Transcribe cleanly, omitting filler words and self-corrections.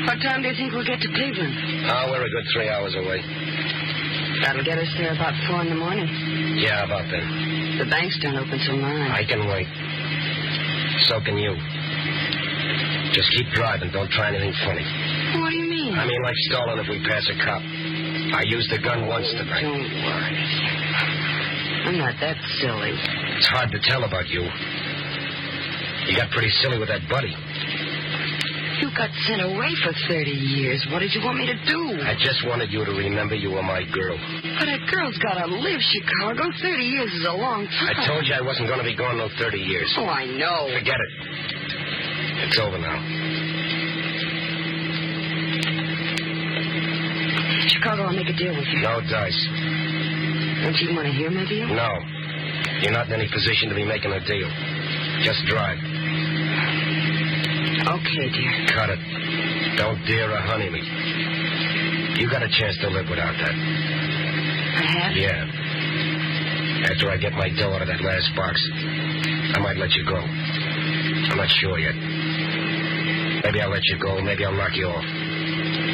What time do you think we'll get to Cleveland? We're a good 3 hours away. That'll get us there about 4 in the morning. Yeah, about then. The banks don't open till 9. I can wait. So can you. Just keep driving. Don't try anything funny. What do you mean? I mean, like stalling if we pass a cop. I used the gun once tonight. Don't worry. I'm not that silly. It's hard to tell about you. You got pretty silly with that buddy. You got sent away for 30 years. What did you want me to do? I just wanted you to remember you were my girl. But a girl's got to live, Chicago. 30 years is a long time. I told you I wasn't going to be gone no 30 years. Oh, I know. Forget it. It's over now. Chicago, I'll make a deal with you. No dice. Don't you want to hear my deal? No. You're not in any position to be making a deal. Just drive. Okay, dear. Cut it. Don't dare or honey me. You got a chance to live without that. I have? Yeah. After I get my dough out of that last box, I might let you go. I'm not sure yet. Maybe I'll let you go. Maybe I'll knock you off.